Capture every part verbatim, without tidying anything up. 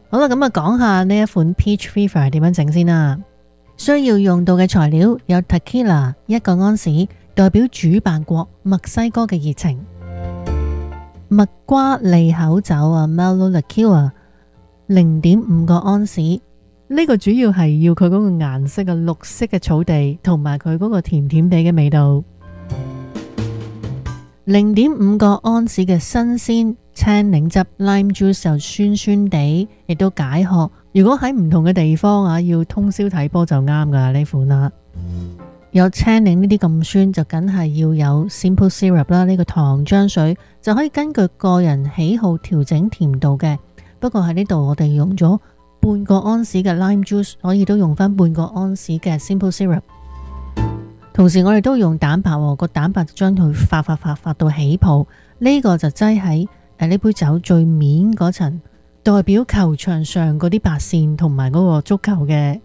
好啦，咁啊講下呢一款 Peach Fever 係點樣整先啦。需要用到嘅材料有 Tequila 一個安士，代表主辦國墨西哥嘅熱情；蜜瓜利口酒啊 Merlot Liqueur 零點五個安士，呢、這個主要係要佢嗰個顏色嘅綠色嘅草地，同埋佢嗰個甜甜地嘅味道。零點五個安士嘅新鮮青檸汁 Lime Juice 就酸酸地，亦都解渴。如果喺唔同嘅地方啊，要通宵睇波就啱噶呢款啦。有青檸呢啲咁酸，就梗係要有 Simple Syrup 啦，呢個糖漿水就可以根據個人喜好調整甜度嘅。不過喺呢度我哋用咗半個安士嘅 Lime Juice，所以都用翻半個安士嘅 Simple Syrup。同時我哋都用蛋白，個蛋白就將佢發發發發到起泡，呢、這個就擠喺誒呢杯酒最面嗰層，代表球場上嗰啲白線同埋嗰個足球嘅。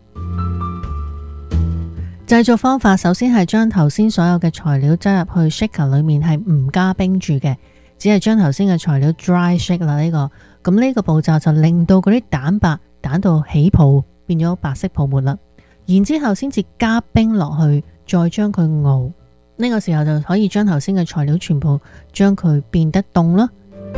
製作方法首先係將頭先所有嘅材料擠入去 shaker 裏面，係唔加冰住嘅，只係將頭先嘅材料 dry shake 啦。呢、這個咁呢個步驟就令到嗰啲蛋白蛋到起泡，變咗白色泡沫啦。然之後先至加冰落去。再將佢熬，呢個時候就可以將頭先嘅材料全部將佢變得凍啦。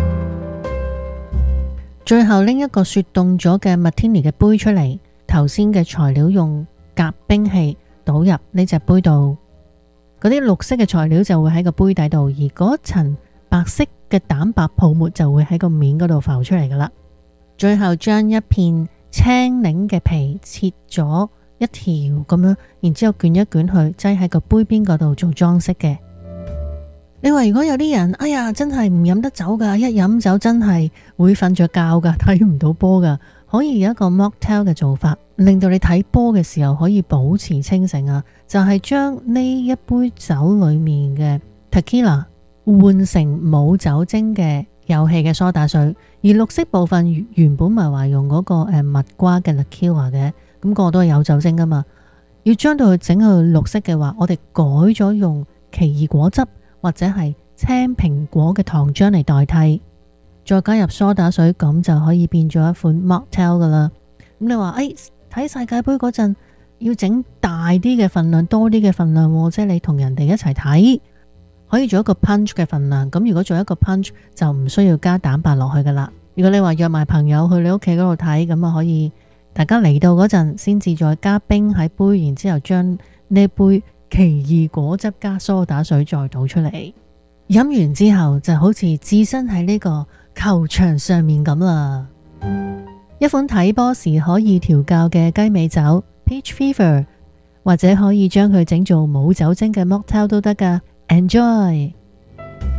最後拎一個雪凍咗嘅 Martini 嘅杯出嚟，頭先嘅材料用夾冰器倒入呢隻杯度，嗰啲綠色嘅材料就會喺個杯底度，而嗰層白色嘅蛋白泡沫就會喺個面嗰度浮出嚟噶啦。最後將一片青檸嘅皮切咗一條咁樣，然之後捲一捲去，擠喺個杯邊嗰度做裝飾嘅。你話如果有啲人，哎呀，真係唔飲得酒噶，一飲酒真係會瞓着覺噶，睇唔到波噶，可以有一個 mocktail 嘅做法，令到你睇波嘅時候可以保持清醒啊！就係將呢一杯酒裏面嘅 Tequila 換成冇酒精嘅有氣嘅梳打水，而綠色部分原本咪話用嗰個誒蜜瓜嘅 liqueur 嘅。咁個都係有酒精噶嘛，要將到佢整去綠色嘅話，我哋改咗用奇異果汁或者係青蘋果嘅糖漿嚟代替，再加入梳打水，咁就可以變咗一款 mocktail 噶啦。咁你話誒睇世界杯嗰陣要整大啲嘅份量，多啲嘅份量，即係你同人哋一齊睇，可以做一個 punch 嘅份量。咁如果做一個 punch 就唔需要加蛋白落去噶啦。如果你話約埋朋友去你屋企嗰度睇，咁啊可以。大家嚟到嗰陣，先至再加冰喺杯，然之後將呢杯奇異果汁加蘇打水再倒出嚟，飲完之後就好似置身喺呢個球場上面咁啦。一款睇波時可以調教嘅雞尾酒 Peach Fever， 或者可以將佢整做冇酒精嘅 mocktail 都得㗎。Enjoy！